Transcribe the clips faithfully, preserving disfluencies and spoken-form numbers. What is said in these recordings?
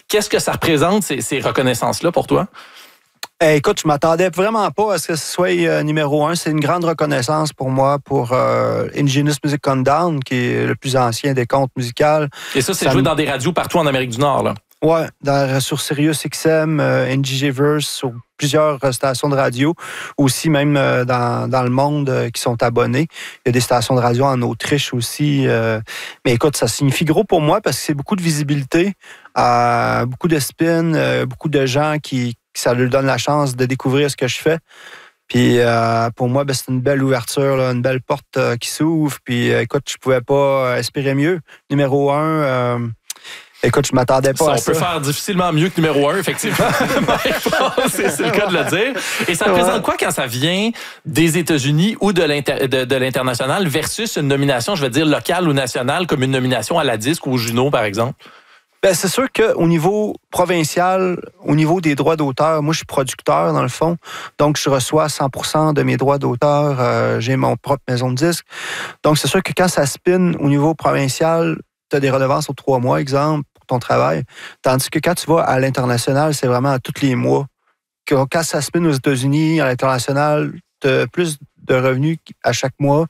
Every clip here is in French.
Qu'est-ce que ça représente, ces, ces reconnaissances-là, pour toi? Eh, écoute, je m'attendais vraiment pas à ce que ce soit euh, numéro un. C'est une grande reconnaissance pour moi, pour euh, Indigenous Music Countdown, qui est le plus ancien des comptes musicaux. Et ça, c'est ça joué m... dans des radios partout en Amérique du Nord, là. Oui, sur Sirius X M, euh, N J G Verse, sur plusieurs euh, stations de radio, aussi même euh, dans, dans le monde euh, qui sont abonnés. Il y a des stations de radio en Autriche aussi. Euh, mais écoute, ça signifie gros pour moi parce que c'est beaucoup de visibilité, euh, beaucoup de spin, euh, beaucoup de gens qui, qui ça leur donne la chance de découvrir ce que je fais. Puis euh, pour moi, ben, c'est une belle ouverture, là, une belle porte euh, qui s'ouvre. Puis euh, écoute, je pouvais pas espérer mieux. Numéro un... Euh, Écoute, je m'attendais pas ça, à ça. On peut faire difficilement mieux que numéro un, effectivement. c'est, c'est le cas de le dire. Et ça représente quoi quand ça vient des États-Unis ou de, l'inter- de, de l'international versus une nomination, je veux dire, locale ou nationale, comme une nomination à la disque ou au Juno, par exemple? Ben, c'est sûr qu'au niveau provincial, au niveau des droits d'auteur, moi, je suis producteur, dans le fond. Donc, je reçois cent pour cent de mes droits d'auteur. Euh, j'ai mon propre maison de disque. Donc, c'est sûr que quand ça spin au niveau provincial, tu as des redevances aux trois mois, exemple, pour ton travail. Tandis que quand tu vas à l'international, c'est vraiment à tous les mois. Quand ça spin aux États-Unis, à l'international, tu as plus de revenus à chaque mois.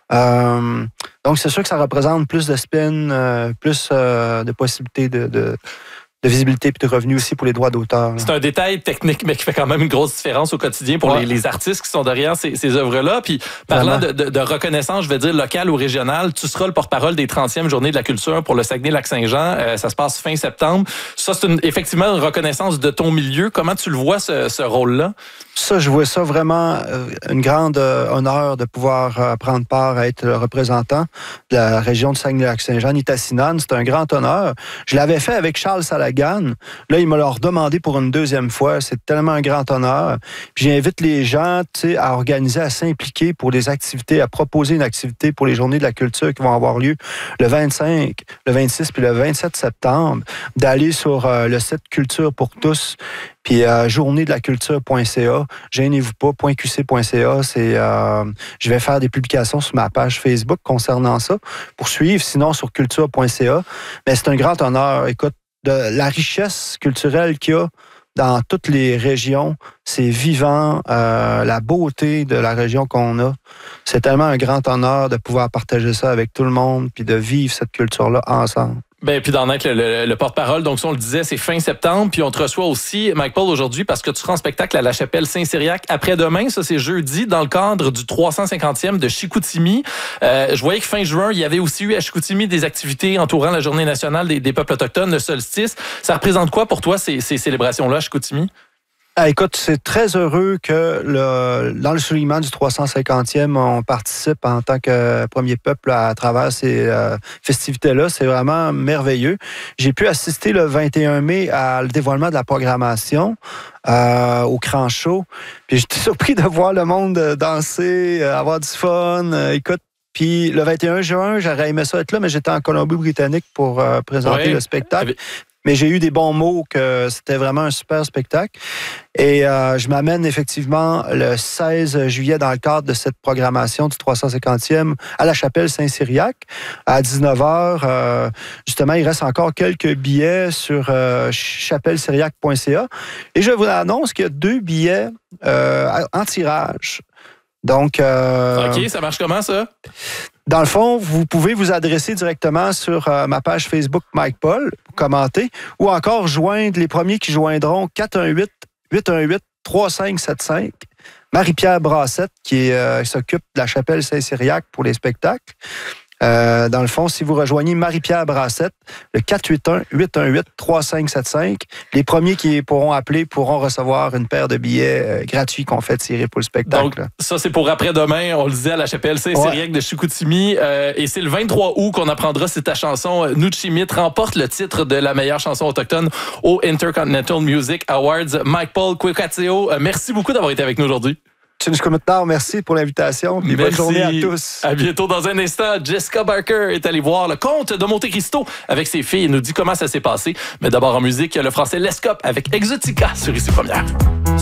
Euh, donc, c'est sûr que ça représente plus de spin, euh, plus euh, de possibilités de, de, de visibilité et de revenus aussi pour les droits d'auteur. Là. C'est un détail technique, mais qui fait quand même une grosse différence au quotidien pour ouais. les, les artistes qui sont derrière ces, ces œuvres-là. Puis, parlant de, de, de reconnaissance, je vais dire locale ou régionale, tu seras le porte-parole des trentième Journées de la culture pour le Saguenay-Lac-Saint-Jean. Euh, ça se passe fin septembre. Ça, c'est une, effectivement une reconnaissance de ton milieu. Comment tu le vois, ce, ce rôle-là? Ça, je vois ça vraiment euh, une grande euh, honneur de pouvoir euh, prendre part à être le représentant de la région de Saguenay-Lac-Saint-Jean, Nitassinan. C'est un grand honneur. Je l'avais fait avec Charles Salagan. Là, il me l'a redemandé pour une deuxième fois. C'est tellement un grand honneur. Puis j'invite les gens, tu sais, à organiser, à s'impliquer pour des activités, à proposer une activité pour les Journées de la culture qui vont avoir lieu le vingt-cinq, le vingt-six puis le vingt-sept septembre, d'aller sur euh, le site Culture pour tous. Puis euh, journée de la culture point c a, gênez-vous pas, .qc.ca, c'est euh, je vais faire des publications sur ma page Facebook concernant ça pour suivre, sinon sur culture point c a. Mais c'est un grand honneur. Écoute, de la richesse culturelle qu'il y a dans toutes les régions, c'est vivant, euh, la beauté de la région qu'on a. C'est tellement un grand honneur de pouvoir partager ça avec tout le monde puis de vivre cette culture-là ensemble. Ben, puis d'en être le, le, le porte-parole. Donc, ça, on le disait, c'est fin septembre. Puis on te reçoit aussi, Mike Paul, aujourd'hui, parce que tu seras en spectacle à la Chapelle Saint-Cyriaque après-demain. Ça, c'est jeudi, dans le cadre du trois cent cinquantième de Chicoutimi. Euh, je voyais que fin juin, il y avait aussi eu à Chicoutimi des activités entourant la Journée nationale des, des peuples autochtones, le solstice. Ça représente quoi pour toi, ces, ces célébrations-là à Chicoutimi? Ah, écoute, c'est très heureux que le, dans le soulignement du trois cent cinquantième, on participe en tant que premier peuple à travers ces euh, festivités-là. C'est vraiment merveilleux. J'ai pu assister le vingt et un mai à le dévoilement de la programmation euh, au Cran Show. Puis j'étais surpris de voir le monde danser, avoir du fun. Écoute, puis le vingt et un juin, j'aurais aimé ça être là, mais j'étais en Colombie-Britannique pour euh, présenter ouais. le spectacle. Mais j'ai eu des bons mots que c'était vraiment un super spectacle. Et euh, je m'amène effectivement le seize juillet dans le cadre de cette programmation du trois cent cinquantième à la Chapelle Saint-Cyriaque à dix-neuf heures. Euh, justement, il reste encore quelques billets sur euh, chapelle cyriaque point c a. Et je vous annonce qu'il y a deux billets euh, en tirage. Donc, euh, OK, ça marche comment, ça? Dans le fond, vous pouvez vous adresser directement sur euh, ma page Facebook Mike Paul, commenter, ou encore joindre les premiers qui joindront quatre un huit, huit un huit, trois cinq sept cinq. Marie-Pierre Brassette, qui euh, s'occupe de la Chapelle Saint-Cyriaque pour les spectacles. Euh, dans le fond, si vous rejoignez Marie-Pierre Brassette, le quatre huit un, huit un huit, trois cinq sept cinq, les premiers qui pourront appeler pourront recevoir une paire de billets euh, gratuits qu'on fait tirer pour le spectacle. Donc, ça, c'est pour après-demain. On le disait à la Chapelle Saint-Cyriaque ouais. de Chicoutimi. Euh, et c'est le vingt-trois août qu'on apprendra si ta chanson « Nuchimit » remporte le titre de la meilleure chanson autochtone au Intercontinental Music Awards. Mike Paul Kwekateo, euh, merci beaucoup d'avoir été avec nous aujourd'hui. Merci pour l'invitation. Et bonne journée à tous. À bientôt. Dans un instant, Jessica Barker est allée voir le Comte de Monte Cristo avec ses filles et nous dit comment ça s'est passé. Mais d'abord en musique, le français Lescope avec Exotica sur Ici Première.